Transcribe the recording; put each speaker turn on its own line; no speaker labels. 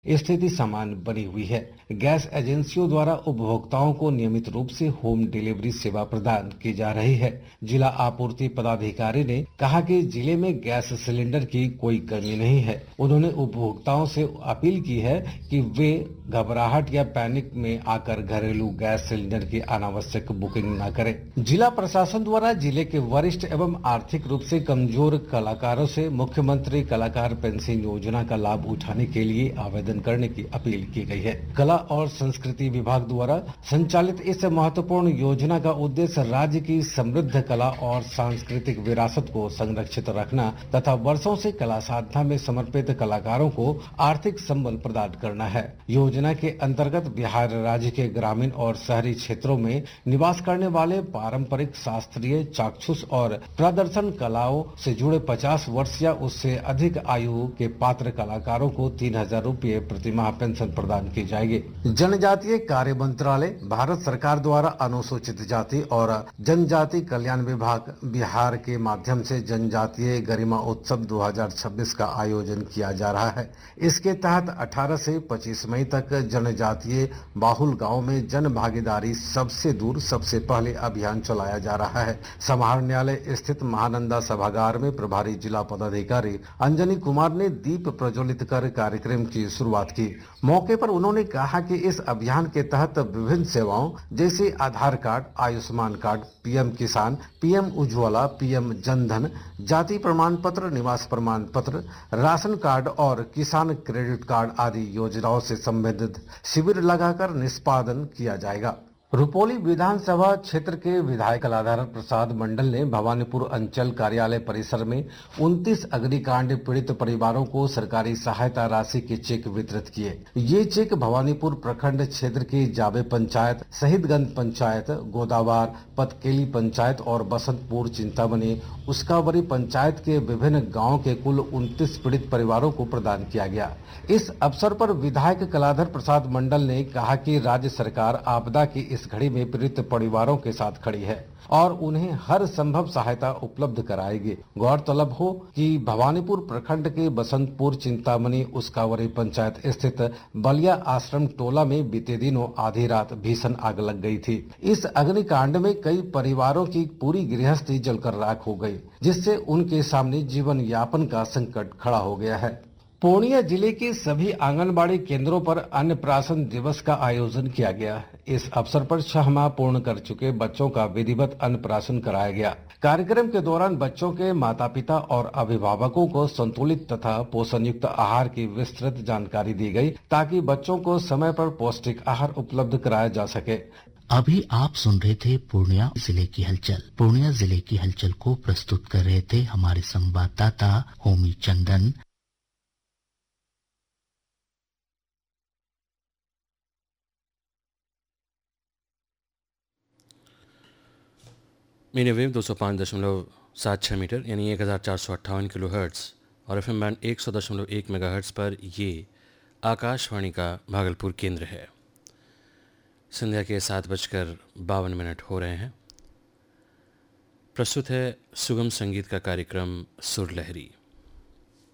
स्थिति सामान्य बनी हुई है। गैस एजेंसियों द्वारा उपभोक्ताओं को नियमित रूप से होम डिलीवरी सेवा प्रदान की जा रही है। जिला आपूर्ति पदाधिकारी ने कहा कि जिले में गैस सिलेंडर की कोई कमी नहीं है। उन्होंने उपभोक्ताओं से अपील की है कि वे घबराहट या पैनिक में आकर घरेलू गैस सिलेंडर की अनावश्यक बुकिंग न करें। जिला प्रशासन द्वारा जिले के वरिष्ठ एवं आर्थिक रूप से कमजोर कलाकारों से मुख्यमंत्री कलाकार पेंशन योजना का लाभ उठाने के लिए आवेदन करने की अपील की गई है। कला और संस्कृति विभाग द्वारा संचालित इस महत्वपूर्ण योजना का उद्देश्य राज्य की समृद्ध कला और सांस्कृतिक विरासत को संरक्षित रखना तथा वर्षों से कला साधना में समर्पित कलाकारों को आर्थिक संबल प्रदान करना है। योजना के अंतर्गत बिहार राज्य के ग्रामीण और शहरी क्षेत्रों में निवास करने वाले पारंपरिक, शास्त्रीय, चाक्षुष और प्रदर्शन कलाओं से जुड़े 50 वर्ष या उससे अधिक आयु के पात्र कलाकारों को 3,000 रुपये प्रतिमाह पेंशन प्रदान की जाएगी। जनजातीय कार्य मंत्रालय, भारत सरकार द्वारा अनुसूचित जाति और जनजाति कल्याण विभाग बिहार के माध्यम से जनजातीय गरिमा उत्सव 2026 का आयोजन किया जा रहा है। इसके तहत 18 से 25 मई तक जनजातीय बाहुल गांव में जन भागीदारी सबसे दूर सबसे पहले अभियान चलाया जा रहा है। समाहरणालय स्थित महानंदा सभागार में प्रभारी जिला पदाधिकारी अंजनी कुमार ने दीप प्रज्वलित कर कार्यक्रम की शुरुआत की। मौके पर उन्होंने कहा कि इस अभियान के तहत विभिन्न सेवाओं जैसे आधार कार्ड, आयुष्मान कार्ड, पीएम किसान, पीएम उज्ज्वला, पीएम जनधन, जाति प्रमाण पत्र, निवास प्रमाण पत्र, राशन कार्ड और किसान क्रेडिट कार्ड आदि योजनाओं से संबंधित शिविर लगाकर निष्पादन किया जाएगा। रुपौली विधानसभा क्षेत्र के विधायक कलाधर प्रसाद मंडल ने भवानीपुर अंचल कार्यालय परिसर में 29 अग्निकांड पीड़ित परिवारों को सरकारी सहायता राशि के चेक वितरित किए। ये चेक भवानीपुर प्रखंड क्षेत्र के जाबे पंचायत, शहीदगंज पंचायत, गोदावार, पतकेली पंचायत और बसंतपुर, चिंतामणि, उसकावरी पंचायत के विभिन्न गाँव के कुल 29 पीड़ित परिवारों को प्रदान किया गया। इस अवसर पर विधायक कलाधर प्रसाद मंडल ने कहा कि राज्य सरकार आपदा की इस घड़ी में पीड़ित परिवारों के साथ खड़ी है और उन्हें हर संभव सहायता उपलब्ध कराएगी। गौरतलब हो कि भवानीपुर प्रखंड के बसंतपुर, चिंतामणि, उसकावरी पंचायत स्थित बलिया आश्रम टोला में बीते दिनों आधी रात भीषण आग लग गई थी। इस अग्निकांड में कई परिवारों की पूरी गृहस्थी जलकर राख हो गई, जिससे उनके सामने जीवन यापन का संकट खड़ा हो गया है। पूर्णिया जिले के सभी आंगनबाड़ी केंद्रों पर अन्नप्राशन दिवस का आयोजन किया गया। इस अवसर पर 6 माह पूर्ण कर चुके बच्चों का विधिवत अन्नप्राशन कराया गया। कार्यक्रम के दौरान बच्चों के माता-पिता और अभिभावकों को संतुलित तथा पोषण युक्त आहार की विस्तृत जानकारी दी गई, ताकि बच्चों को समय पर पौष्टिक आहार उपलब्ध कराया जा सके।
अभी आप सुन रहे थे पूर्णिया जिले की हलचल। पूर्णिया जिले की हलचल को प्रस्तुत कर रहे थे हमारे संवाददाता होमी चंदन।
मीडियम वेव 205.76 मीटर यानी 1458 किलो हर्ट्ज़ और एफएम बैंड 100.1 मेगाहर्ट्ज़ पर ये आकाशवाणी का भागलपुर केंद्र है। संध्या के 7:52 हो रहे हैं। प्रस्तुत है सुगम संगीत का कार्यक्रम सुर लहरी।